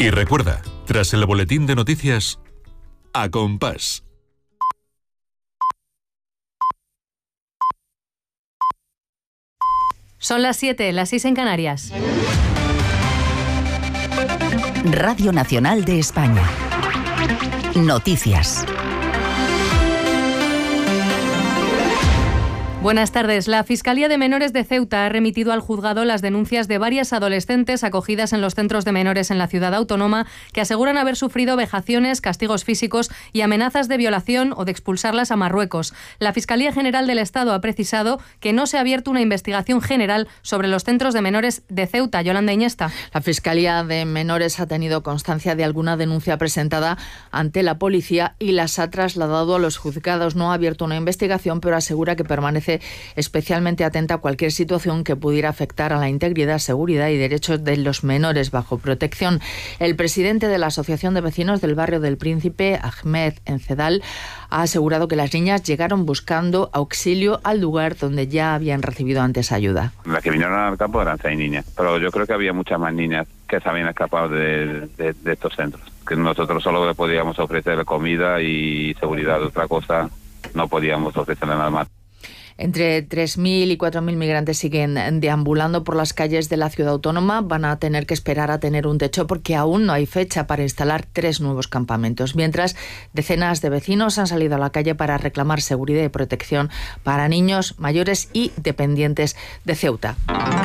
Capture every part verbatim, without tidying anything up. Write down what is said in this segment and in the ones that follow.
Y recuerda, tras el boletín de noticias, A Compás. Son las siete, las seis en Canarias. Radio Nacional de España. Noticias. Buenas tardes. La Fiscalía de Menores de Ceuta ha remitido al juzgado las denuncias de varias adolescentes acogidas en los centros de menores en la ciudad autónoma que aseguran haber sufrido vejaciones, castigos físicos y amenazas de violación o de expulsarlas a Marruecos. La Fiscalía General del Estado ha precisado que no se ha abierto una investigación general sobre los centros de menores de Ceuta. Yolanda Iñesta. La Fiscalía de Menores ha tenido constancia de alguna denuncia presentada ante la policía y las ha trasladado a los juzgados. No ha abierto una investigación, pero asegura que permanece especialmente atenta a cualquier situación que pudiera afectar a la integridad, seguridad y derechos de los menores bajo protección. El presidente de la Asociación de Vecinos del Barrio del Príncipe, Ahmed Encedal, ha asegurado que las niñas llegaron buscando auxilio al lugar donde ya habían recibido antes ayuda. Las que vinieron al campo eran seis niñas, pero yo creo que había muchas más niñas que se habían escapado de, de, de estos centros. Que nosotros solo le podíamos ofrecer comida y seguridad, otra cosa no podíamos ofrecerle nada más. Entre tres mil y cuatro mil migrantes siguen deambulando por las calles de la ciudad autónoma. Van a tener que esperar a tener un techo porque aún no hay fecha para instalar tres nuevos campamentos. Mientras, decenas de vecinos han salido a la calle para reclamar seguridad y protección para niños, mayores y dependientes de Ceuta.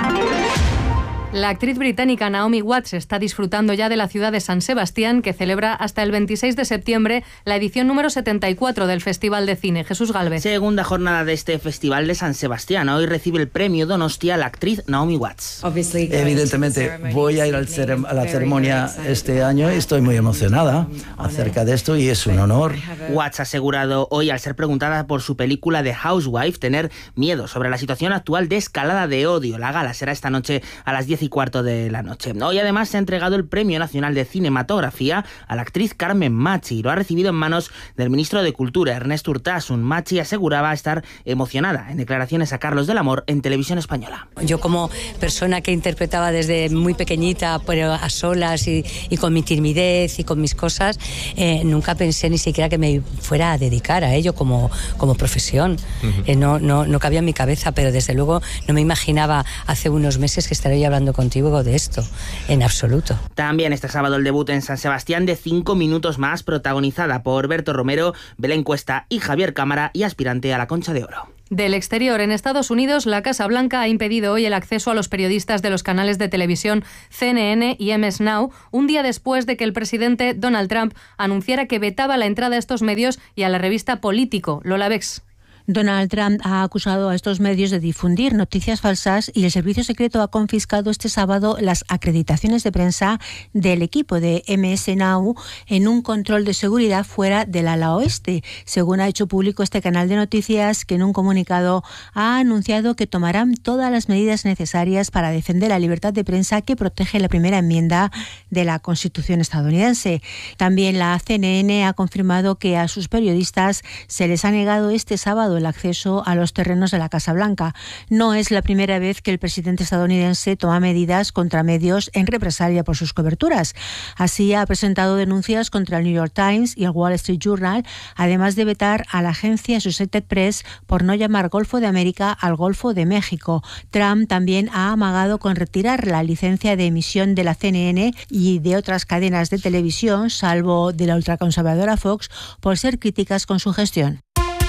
La actriz británica Naomi Watts está disfrutando ya de la ciudad de San Sebastián, que celebra hasta el veintiséis de septiembre la edición número setenta y cuatro del Festival de Cine. Jesús Gálvez. Segunda jornada de este Festival de San Sebastián. Hoy recibe el premio Donostia la actriz Naomi Watts. Evidentemente voy a ir al cerem- a la ceremonia este año y estoy muy emocionada acerca de esto y es un honor. Watts ha asegurado hoy, al ser preguntada por su película The Housewife, tener miedo sobre la situación actual de escalada de odio. La gala será esta noche a las diez y cuarto de la noche. Hoy además se ha entregado el Premio Nacional de Cinematografía a la actriz Carmen Machi. Lo ha recibido en manos del ministro de Cultura, Ernest Urtasun. Machi aseguraba estar emocionada en declaraciones a Carlos del Amor en Televisión Española. Yo, como persona que interpretaba desde muy pequeñita, pero a solas y, y con mi timidez y con mis cosas, eh, nunca pensé ni siquiera que me fuera a dedicar a ello como, como profesión. Uh-huh. Eh, no, no, no cabía en mi cabeza, pero desde luego no me imaginaba hace unos meses que estaría hablando contigo de esto, en absoluto. También este sábado el debut en San Sebastián de Cinco Minutos Más, protagonizada por Berto Romero, Belén Cuesta y Javier Cámara, y aspirante a la Concha de Oro. Del exterior, en Estados Unidos, la Casa Blanca ha impedido hoy el acceso a los periodistas de los canales de televisión C N N y M S Now, un día después de que el presidente Donald Trump anunciara que vetaba la entrada a estos medios y a la revista Político. Lola Bex. Donald Trump ha acusado a estos medios de difundir noticias falsas y el Servicio Secreto ha confiscado este sábado las acreditaciones de prensa del equipo de M S Now en un control de seguridad fuera del ala oeste, según ha hecho público este canal de noticias, que en un comunicado ha anunciado que tomarán todas las medidas necesarias para defender la libertad de prensa que protege la primera enmienda de la Constitución estadounidense. También la C N N ha confirmado que a sus periodistas se les ha negado este sábado el acceso a los terrenos de la Casa Blanca. No es la primera vez que el presidente estadounidense toma medidas contra medios en represalia por sus coberturas. Así ha presentado denuncias contra el New York Times y el Wall Street Journal, además de vetar a la agencia Associated Press por no llamar Golfo de América al Golfo de México. Trump también ha amagado con retirar la licencia de emisión de la C N N y de otras cadenas de televisión, salvo de la ultraconservadora Fox, por ser críticas con su gestión.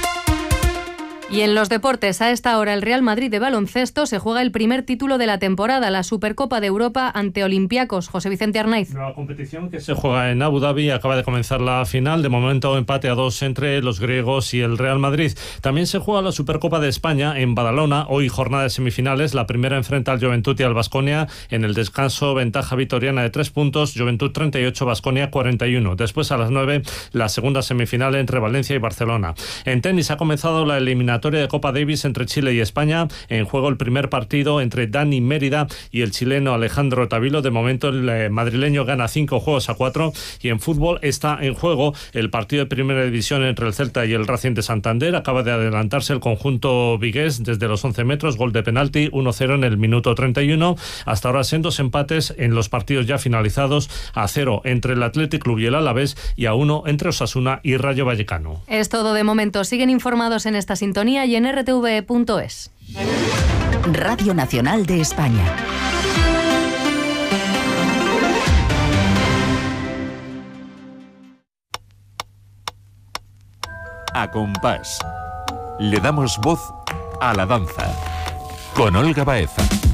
Y en los deportes, a esta hora el Real Madrid de baloncesto se juega el primer título de la temporada, la Supercopa de Europa ante Olympiacos. José Vicente Arnaiz. La competición que se juega en Abu Dhabi, acaba de comenzar la final. De momento empate a dos entre los griegos y el Real Madrid. También se juega la Supercopa de España en Badalona. Hoy jornada de semifinales. La primera enfrenta al Juventud y al Baskonia. En el descanso, ventaja vitoriana de tres puntos. Juventud treinta y ocho, Baskonia cuarenta y uno. Después, a las nueve, la segunda semifinal entre Valencia y Barcelona. En tenis ha comenzado la eliminatoria eliminatoria de Copa Davis entre Chile y España. En juego el primer partido entre Dani Mérida y el chileno Alejandro Tavilo. De momento el eh, madrileño gana cinco juegos a cuatro. Y en fútbol está en juego el partido de primera división entre el Celta y el Racing de Santander. Acaba de adelantarse el conjunto vigués desde los once metros, gol de penalti, uno cero en el minuto treinta y uno. Hasta ahora sendos empates en los partidos ya finalizados, a cero entre el Athletic Club y el Alavés y a uno entre Osasuna y Rayo Vallecano. Es todo de momento. Siguen informados en esta sintonía y en r t v punto es. Radio Nacional de España. A compás. Le damos voz a la danza. Con Olga Baeza.